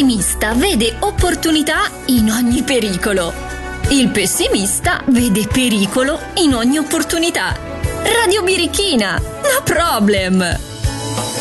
L'ottimista vede opportunità in ogni pericolo. Il pessimista vede pericolo in ogni opportunità. Radio Birichina, no problem!